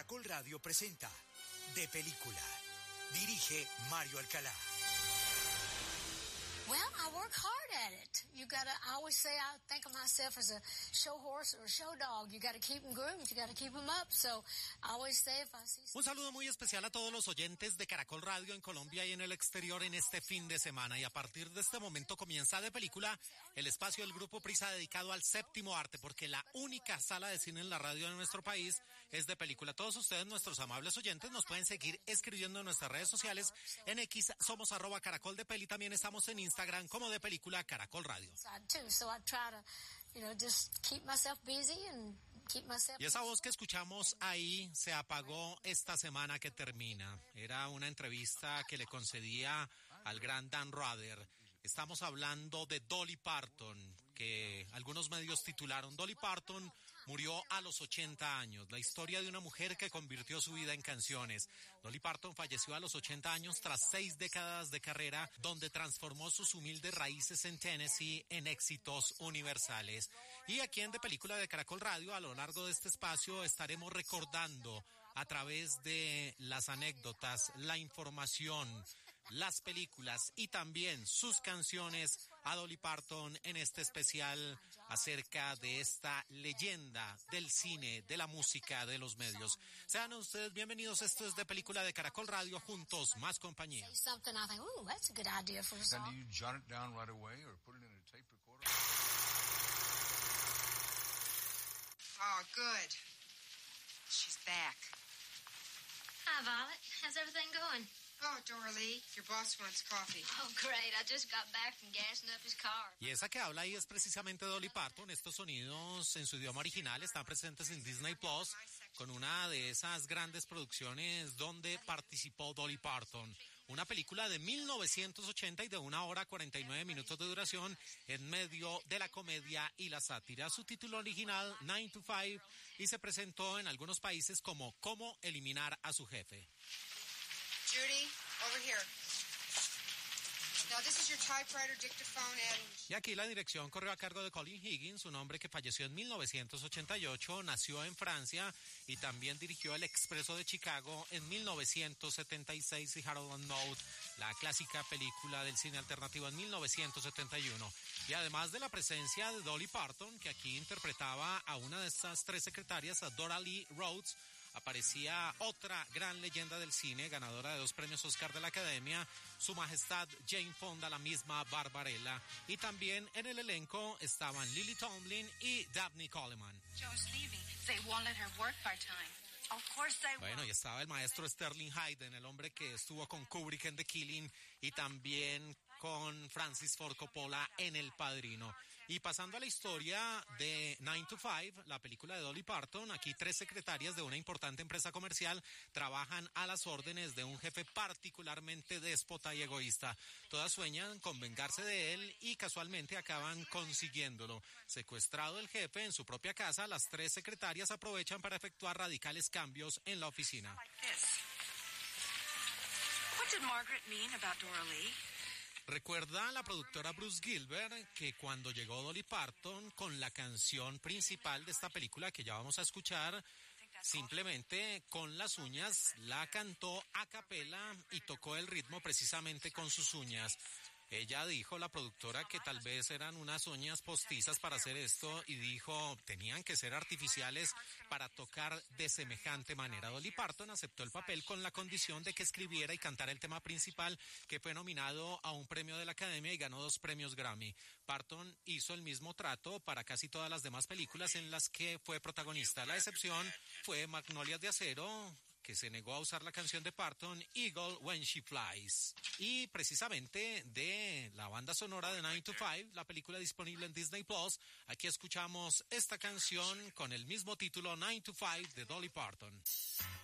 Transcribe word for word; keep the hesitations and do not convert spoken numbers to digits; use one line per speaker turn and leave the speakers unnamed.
Caracol Radio presenta De Película. Dirige Mario Alcalá.
Well, I work hard at it. You gotta, I always say I think of myself as a show horse or a show dog. You gotta keep them groomed, you gotta keep them up. So I always say if I see...
Un saludo muy especial a todos los oyentes de Caracol Radio en Colombia y en el exterior en este fin de semana. Y a partir de este momento comienza De Película, el espacio del Grupo Prisa dedicado al séptimo arte, porque la única sala de cine en la radio de nuestro país es De Película. Todos ustedes, nuestros amables oyentes, nos pueden seguir escribiendo en nuestras redes sociales. En X somos arroba Caracol de Peli, también estamos en Instagram. Instagram como De Película Caracol Radio. Y esa voz que escuchamos ahí se apagó esta semana que termina. Era una entrevista que le concedía al gran Dan Rather. Estamos hablando de Dolly Parton, que algunos medios titularon Dolly Parton murió a los ochenta años, la historia de una mujer que convirtió su vida en canciones. Dolly Parton falleció a los ochenta años tras seis décadas de carrera, donde transformó sus humildes raíces en Tennessee en éxitos universales. Y aquí en De Película de Caracol Radio, a lo largo de este espacio, estaremos recordando a través de las anécdotas, la información, las películas y también sus canciones a Dolly Parton en este especial acerca de esta leyenda del cine, de la música, de los medios. Sean ustedes bienvenidos, esto es De Película de Caracol Radio, juntos más compañía.
Oh, good. She's back.
Hi, Violet. How's everything going?
Oh, Dora Lee, your boss wants coffee.
Oh, great. I just got back from gassing up his car.
Y esa que habla ahí es precisamente Dolly Parton. Estos sonidos en su idioma original están presentes en Disney Plus, con una de esas grandes producciones donde participó Dolly Parton. Una película de mil novecientos ochenta y de una hora cuarenta y nueve minutos de duración en medio de la comedia y la sátira. Su título original, nine to five, y se presentó en algunos países como Cómo eliminar a su jefe.
Judy, over here. Now this is your typewriter, dictaphone, and...
Y aquí la dirección corrió a cargo de Colin Higgins, un hombre que falleció en mil novecientos ochenta y ocho, nació en Francia y también dirigió El Expreso de Chicago en mil novecientos setenta y seis y Harold and Maude, la clásica película del cine alternativo, en mil novecientos setenta y uno. Y además de la presencia de Dolly Parton, que aquí interpretaba a una de estas tres secretarias, a Dora Lee Rhodes, aparecía otra gran leyenda del cine, ganadora de dos premios Oscar de la Academia, Su Majestad Jane Fonda, la misma Barbarella. Y también en el elenco estaban Lily Tomlin y Dabney Coleman. Bueno, y estaba el maestro Sterling Hayden, el hombre que estuvo con Kubrick en The Killing y también con Francis Ford Coppola en El Padrino. Y pasando a la historia de nine to five, la película de Dolly Parton, aquí tres secretarias de una importante empresa comercial trabajan a las órdenes de un jefe particularmente déspota y egoísta. Todas sueñan con vengarse de él y casualmente acaban consiguiéndolo. Secuestrado el jefe en su propia casa, las tres secretarias aprovechan para efectuar radicales cambios en la oficina.
What did Margaret mean about Dora Lee?
Recuerda la productora Bruce Gilbert que cuando llegó Dolly Parton con la canción principal de esta película que ya vamos a escuchar, simplemente con las uñas la cantó a capela y tocó el ritmo precisamente con sus uñas. Ella dijo, la productora, que tal vez eran unas uñas postizas para hacer esto y dijo, tenían que ser artificiales para tocar de semejante manera. Dolly Parton aceptó el papel con la condición de que escribiera y cantara el tema principal, que fue nominado a un premio de la Academia y ganó dos premios Grammy. Parton hizo el mismo trato para casi todas las demás películas en las que fue protagonista. La excepción fue Magnolias de Acero, que se negó a usar la canción de Parton, Eagle When She Flies. Y precisamente de la banda sonora de nine to five, la película disponible en Disney Plus, aquí escuchamos esta canción con el mismo título, nine to five, de Dolly Parton.